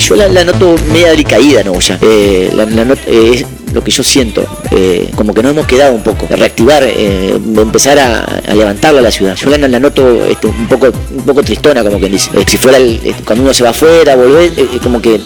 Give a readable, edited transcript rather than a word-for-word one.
yo la noto media decaída, ¿no? Ya, es lo que yo siento, como que nos hemos quedado un poco, de reactivar, empezar a levantarla a la ciudad. Yo la noto un poco tristona, como quien dice. Si fuera cuando uno se va afuera, volver, como que